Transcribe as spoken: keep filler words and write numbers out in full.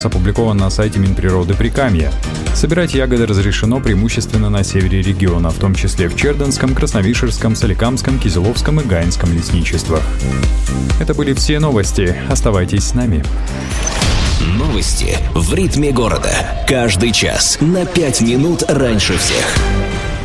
опубликован на сайте Минприроды Прикамья. Собирать ягоды разрешено преимущественно на севере региона, в том числе в Чердынском, Красновишерском, Соликамском, Кизиловском и Гаинском лесничествах. Это были все новости. Оставайтесь с нами. Новости в ритме города. Каждый час на пять минут раньше всех.